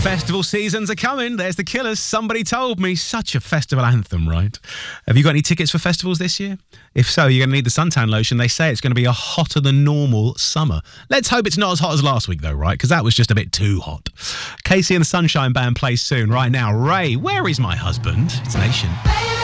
Festival seasons are coming. There's The Killers. Somebody told me. Such a festival anthem, right? Have you got any tickets for festivals this year? If so, you're going to need the suntan lotion. They say it's going to be a hotter than normal summer. Let's hope it's not as hot as last week, though, right? Because that was just a bit too hot. Casey and the Sunshine Band plays soon. Right now, Ray, where is my husband? It's Nation.